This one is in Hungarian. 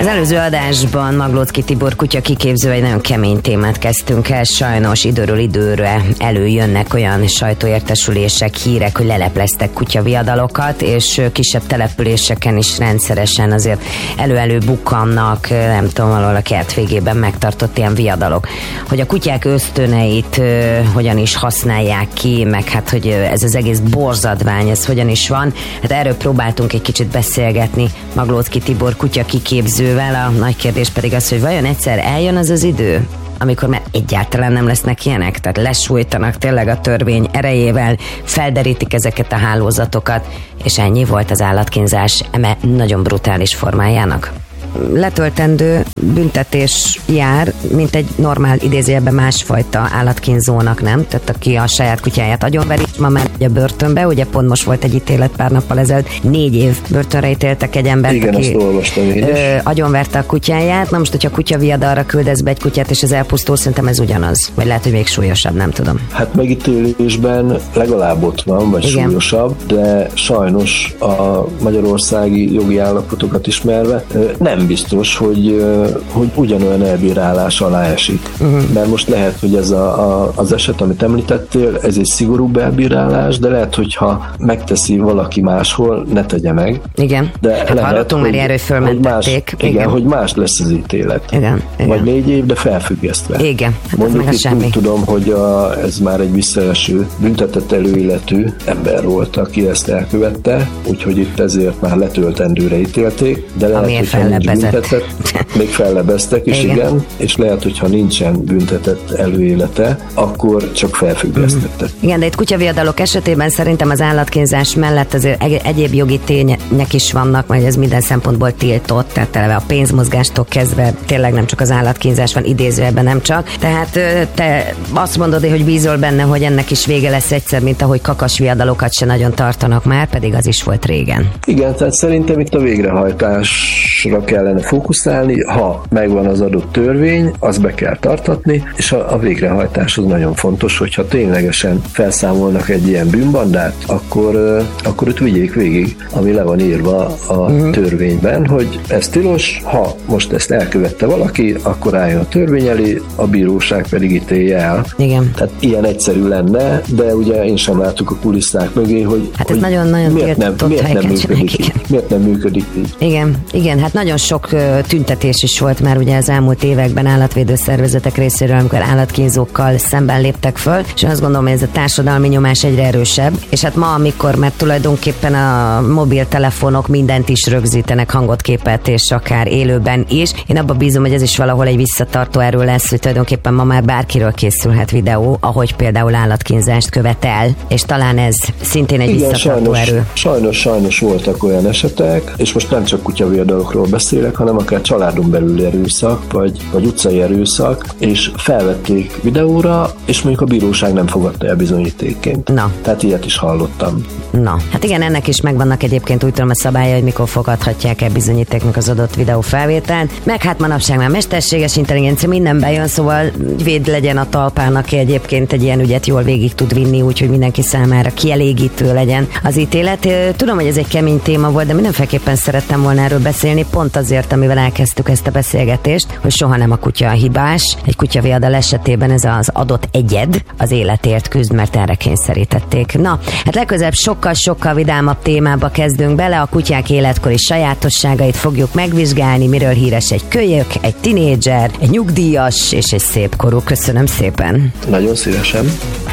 Az előző adásban Maglóczky Tibor kutya kiképző egy nagyon kemény témát kezdtünk el. Sajnos időről időre előjönnek olyan sajtóértesülések, hírek, hogy lelepleztek kutyaviadalokat, és kisebb településeken is rendszeresen azért elő-elő bukkannak, nem tudom, valahol a kert végében megtartott ilyen viadalok. Hogy a kutyák ösztöneit hogyan is használják ki, meg hát, hogy ez az egész borzadvány, ez hogyan is van. Hát erről próbáltunk egy kicsit beszélgetni Maglóczky Tibor kutya kiképzővel. A nagy kérdés pedig az, hogy vajon egyszer eljön az idő, amikor már egyáltalán nem lesznek ilyenek, tehát lesújtanak tényleg a törvény erejével, felderítik ezeket a hálózatokat, és ennyi volt az állatkínzás eme nagyon brutális formájának. Letöltendő büntetés jár, mint egy normál idézőjelben másfajta állatkínzónak, nem? Tehát aki a saját kutyáját agyonveri, ma már a börtönbe, ugye pont most volt egy ítélet pár nappal ezelőtt, 4 év börtönre ítéltek egy embert, igen, aki agyonverte a kutyáját. Na most, hogyha kutyaviadalra küldesz be egy kutyát, és ez elpusztul, szerintem ez ugyanaz. Vagy lehet, hogy még súlyosabb, nem tudom. Hát megítélésben legalább ott van, vagy igen, súlyosabb, de sajnos a magyarországi jogi állapotokat ismerve nem biztos, hogy ugyanolyan elbírálás alá esik. Mert most lehet, hogy ez az eset, amit említettél, ez egy szigorúbb elbírálás, de lehet, hogyha megteszi valaki máshol, ne tegye meg. Igen. De hát hallottunk már erről, hogy fölmentették. Igen, hogy más lesz az ítélet. Igen. Vagy 4 év, de felfüggesztve. Igen. Hát mondjuk itt úgy tudom, hogy ez már egy visszaeső, büntetett előilletű ember volt, aki ezt elkövette, úgyhogy itt ezért már letöltendőre ítélték, de lehet, hogyha nincs büntetett, még fellebeztek is, igen, és lehet, hogyha nincsen büntetett előélete, akkor csak felfüggesztettek. Igen, de itt kutyaviadalok esetében szerintem az állatkínzás mellett azért egyéb jogi tények is vannak, mert ez minden szempontból tiltott, tehát eleve a pénzmozgástól kezdve tényleg nem csak az állatkínzás van, idézőjelben nem csak. Tehát te azt mondod, hogy bízol benne, hogy ennek is vége lesz egyszer, mint ahogy kakasviadalokat se nagyon tartanak már, pedig az is volt régen. Igen, tehát szerintem itt a végrehajtásra kellene fókuszálni, ha megvan az adott törvény, azt be kell tartatni, és a végrehajtás az nagyon fontos, hogyha ténylegesen felszámolnak egy ilyen bűnbandát, akkor őt vigyék végig, ami le van írva a törvényben, hogy ez tilos, ha most ezt elkövette valaki, akkor álljon a törvény elé, a bíróság pedig ítélje el. Igen. Tehát ilyen egyszerű lenne, de ugye én sem látok a kulisszák mögé, hogy hát ez nagyon-nagyon miért nem működik így. Igen, hát nagyon sok tüntetés is volt már ugye az elmúlt években állatvédő szervezetek részéről, amikor állatkínzókkal szemben léptek föl, és azt gondolom, hogy ez a társadalmi nyomás egyre erősebb, és hát ma, amikor már tulajdonképpen a mobiltelefonok mindent is rögzítenek, hangot, képet, és akár élőben is, én abban bízom, hogy ez is valahol egy visszatartó erő lesz, hogy tulajdonképpen ma már bárkiről készülhet videó, ahogy például állatkínzást követel, és talán ez szintén egy visszatartó erő. Sajnos voltak olyan esetek, és most nem csak kutyaviadalokról beszélek, hanem akár családon belüli erőszak, vagy utcai erőszak, és felvették videóra, és mondjuk a bíróság nem fogadta el bizonyítékként. Na. Tehát ilyet is hallottam. Na, hát igen, ennek is megvannak egyébként úgy tudom a szabálya, hogy mikor fogadhatják el bizonyítéknak az adott videó felvételt. Meg hát manapság már mesterséges intelligencia minden bejön, szóval véd legyen a talpán, aki egyébként egy ilyen ügyet jól végig tud vinni, úgyhogy mindenki számára kielégítő legyen az ítélet. Tudom, hogy ez egy kemény téma volt, de mindenféleképpen szerettem volna erről beszélni, pont azért, amivel elkezdtük ezt a beszélgetést, hogy soha nem a kutya a hibás. Egy kutyaviadal esetében ez az adott egyed az életért küzd, mert erre kényszerítették. Na, hát legközelebb sokkal vidámabb témába kezdünk bele, a kutyák életkori sajátosságait fogjuk megvizsgálni, miről híres egy kölyök, egy tinédzser, egy nyugdíjas és egy szépkorú. Köszönöm szépen! Nagyon szívesen!